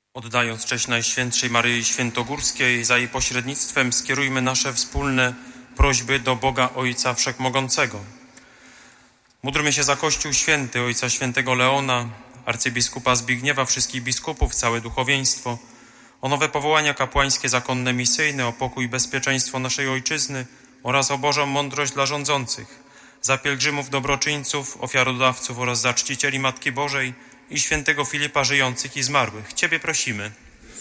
Oddając cześć Najświętszej Maryi Świętogórskiej, za jej pośrednictwem skierujmy nasze wspólne prośby do Boga Ojca Wszechmogącego. Módlmy się za Kościół Święty, Ojca Świętego Leona, arcybiskupa Zbigniewa, wszystkich biskupów, całe duchowieństwo, o nowe powołania kapłańskie, zakonne, misyjne, o pokój i bezpieczeństwo naszej Ojczyzny oraz o Bożą mądrość dla rządzących, za pielgrzymów, dobroczyńców, ofiarodawców oraz za czcicieli Matki Bożej i świętego Filipa żyjących i zmarłych. Ciebie prosimy.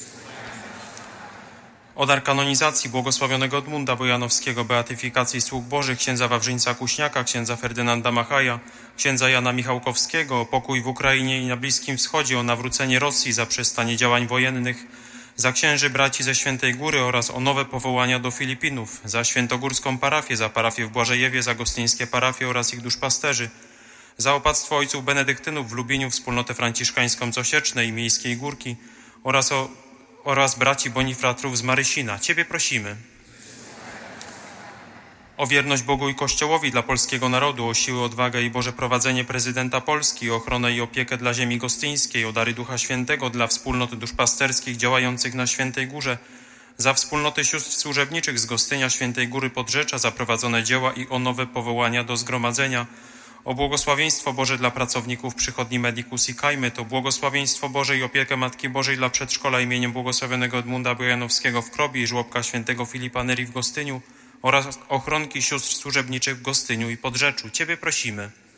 O dar kanonizacji błogosławionego Edmunda Bojanowskiego, beatyfikacji sług Bożych, księdza Wawrzyńca Kuśniaka, księdza Ferdynanda Machaja, księdza Jana Michałkowskiego, o pokój w Ukrainie i na Bliskim Wschodzie, o nawrócenie Rosji, za przestanie działań wojennych, za księży braci ze Świętej Góry oraz o nowe powołania do Filipinów, za świętogórską parafię, za parafię w Błażejewie, za gostyńskie parafie oraz ich duszpasterzy, za opactwo ojców benedyktynów w Lubieniu, wspólnotę franciszkańską z Osiecznej i Miejskiej Górki oraz braci bonifratrów z Marysina. Ciebie prosimy. O wierność Bogu i Kościołowi dla polskiego narodu, o siłę, odwagę i Boże prowadzenie prezydenta Polski, o ochronę i opiekę dla ziemi gostyńskiej, o dary Ducha Świętego dla wspólnot duszpasterskich działających na Świętej Górze, za wspólnoty sióstr służebniczych z Gostynia, Świętej Góry, Podrzecza, za prowadzone dzieła i o nowe powołania do zgromadzenia, o błogosławieństwo Boże dla pracowników przychodni Medicus i Kajmyt, o błogosławieństwo Boże i opiekę Matki Bożej dla przedszkola imieniem błogosławionego Edmunda Bojanowskiego w Krobi i żłobka świętego Filipa Neri w Gostyniu oraz ochronki sióstr służebniczych w Gostyniu i Podrzeczu. Ciebie prosimy.